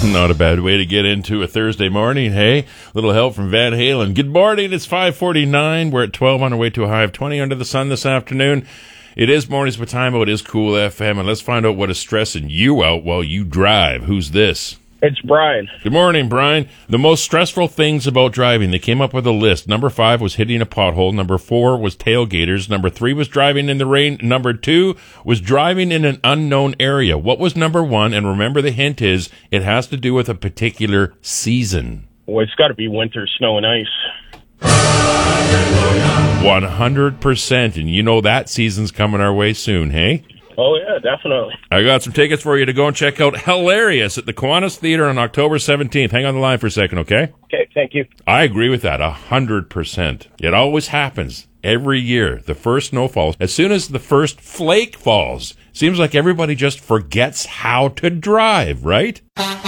Not a bad way to get into a Thursday morning, hey? Little help from Van Halen. Good morning, it's 5:49. We're at 12 on our way to a high of 20 under the sun this afternoon. It is Mornings with Time, it is Cool FM, and let's find out what is stressing you out while you drive. Who's this? It's Brian. Good morning, Brian. The most stressful things about driving, they came up with a list. Number 5 was hitting a pothole. Number 4 was tailgaters. Number 3 was driving in the rain. Number 2 was driving in an unknown area. What was number 1? And remember, the hint is it has to do with a particular season. Well, it's got to be winter, snow and ice. 100%. And you know that season's coming our way soon, hey? Oh, yeah, definitely. I got some tickets for you to go and check out Hilarious at the Kiwanis Theater on October 17th. Hang on the line for a second, okay? Okay, thank you. I agree with that 100%. It always happens every year. The first snow falls. As soon as the first flake falls, seems like everybody just forgets how to drive, right?